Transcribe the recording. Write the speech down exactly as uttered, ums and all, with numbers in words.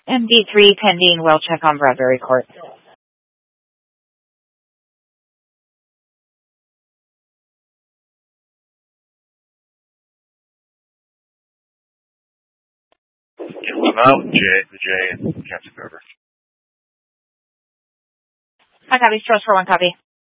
M D three pending well check on Bradbury Court. I'm out, J, the J, and Captain River. Hi, copy. Stress for one copy.